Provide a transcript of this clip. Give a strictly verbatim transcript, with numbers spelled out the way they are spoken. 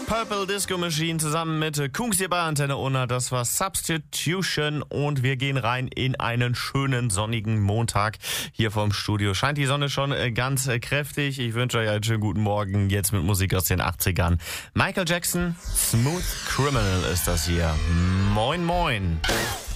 Purple Disco Machine zusammen mit Kungs hier bei Antenne Unna. Das war Substitution und wir gehen rein in einen schönen sonnigen Montag hier vom Studio. Scheint die Sonne schon ganz kräftig. Ich wünsche euch einen schönen guten Morgen. Jetzt mit Musik aus den achtzigern. Michael Jackson, Smooth Criminal ist das hier. Moin, moin.